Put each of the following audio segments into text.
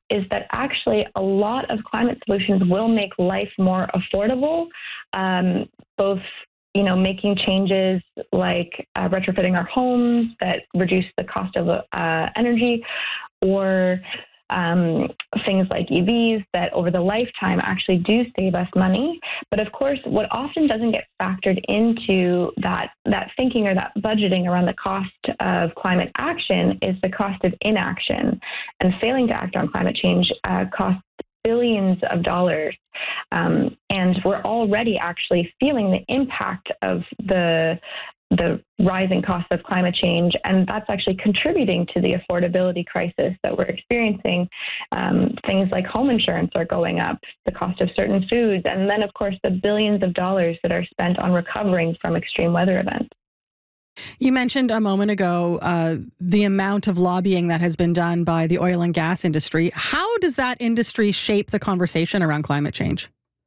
is that actually a lot of climate solutions will make life more affordable, both making changes like retrofitting our homes that reduce the cost of energy, or things like EVs that over the lifetime actually do save us money. But of course, what often doesn't get factored into that thinking or that budgeting around the cost of climate action is the cost of inaction. And failing to act on climate change costs billions of dollars. And we're already actually feeling the impact of the rising cost of climate change, and that's actually contributing to the affordability crisis that we're experiencing. Things like home insurance are going up, the cost of certain foods, and then, of course, the billions of dollars that are spent on recovering from extreme weather events. You mentioned a moment ago the amount of lobbying that has been done by the oil and gas industry. How does that industry shape the conversation around climate change?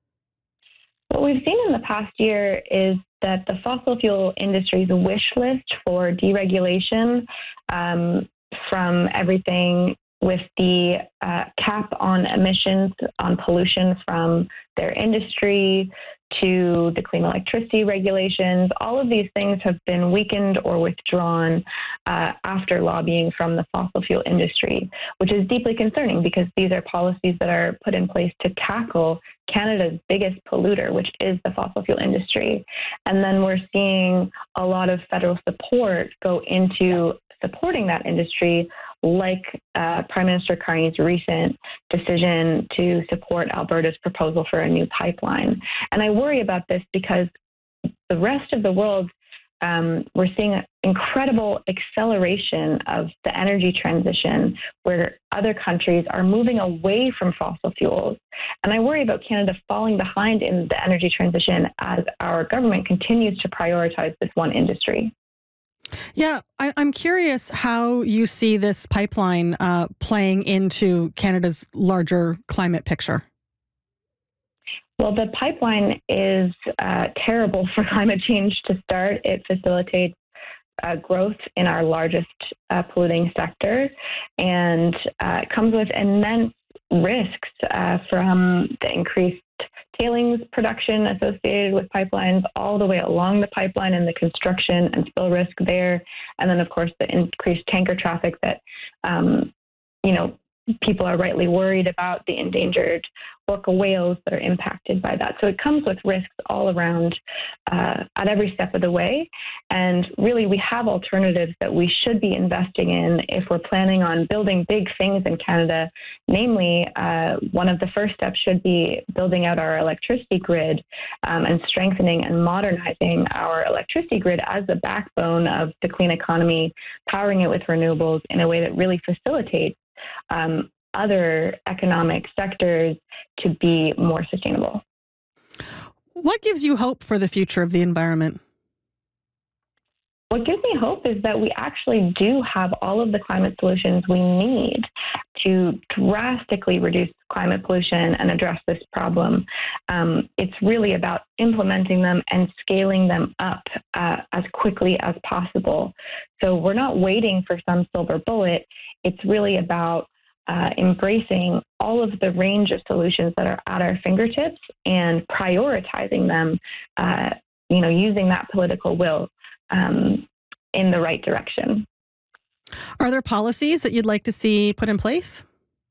What we've seen in the past year is that the fossil fuel industry's wish list for deregulation, from everything with the cap on emissions, on pollution from their industry, to the clean electricity regulations, all of these things have been weakened or withdrawn after lobbying from the fossil fuel industry, which is deeply concerning because these are policies that are put in place to tackle Canada's biggest polluter, which is the fossil fuel industry. And then we're seeing a lot of federal support go into supporting that industry, like Prime Minister Carney's recent decision to support Alberta's proposal for a new pipeline. And I worry about this because the rest of the world, we're seeing an incredible acceleration of the energy transition where other countries are moving away from fossil fuels. And I worry about Canada falling behind in the energy transition as our government continues to prioritize this one industry. Yeah, I'm curious how you see this pipeline playing into Canada's larger climate picture. Well, the pipeline is terrible for climate change to start. It facilitates growth in our largest polluting sector, and it comes with immense risks from the increased tailings production associated with pipelines all the way along the pipeline and the construction and spill risk there. And then, of course, the increased tanker traffic that, people are rightly worried about, the endangered orca whales that are impacted by that. So it comes with risks all around at every step of the way. And really, we have alternatives that we should be investing in if we're planning on building big things in Canada. Namely, one of the first steps should be building out our electricity grid and strengthening and modernizing our electricity grid as the backbone of the clean economy, powering it with renewables in a way that really facilitates other economic sectors to be more sustainable. What gives you hope for the future of the environment? What gives me hope is that we actually do have all of the climate solutions we need to drastically reduce climate pollution and address this problem. It's really about implementing them and scaling them up as quickly as possible. So we're not waiting for some silver bullet. It's really about embracing all of the range of solutions that are at our fingertips and prioritizing them, using that political will in the right direction. Are there policies that you'd like to see put in place?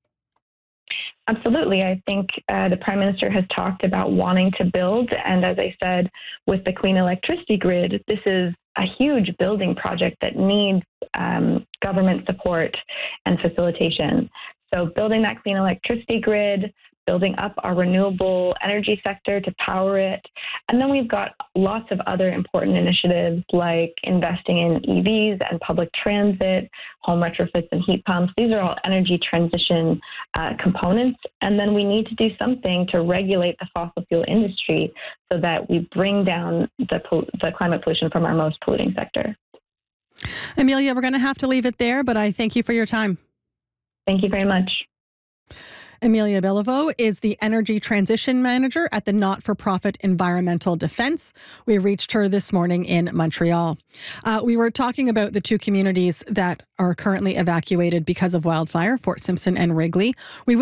Absolutely. I think the Prime Minister has talked about wanting to build. And as I said, with the clean electricity grid, this is a huge building project that needs government support and facilitation. So building that clean electricity grid, building up our renewable energy sector to power it. And then we've got lots of other important initiatives like investing in EVs and public transit, home retrofits and heat pumps. These are all energy transition components. And then we need to do something to regulate the fossil fuel industry so that we bring down the climate pollution from our most polluting sector. Amelia, we're going to have to leave it there, but I thank you for your time. Thank you very much. Amelia Beliveau is the Energy Transition Manager at the not-for-profit Environmental Defence. We reached her this morning in Montreal. We were talking about the two communities that are currently evacuated because of wildfire, Fort Simpson and Wrigley. We